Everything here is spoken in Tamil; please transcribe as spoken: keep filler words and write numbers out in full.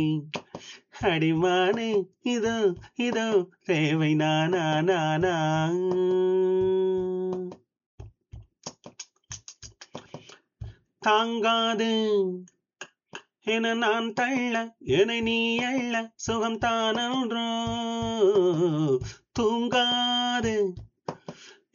அடிமானே இதோ இதோ தேவை நானா நானா தாங்காது என நான் தள்ள என நீ எள்ள சுகம் தானன்றோ தூங்காது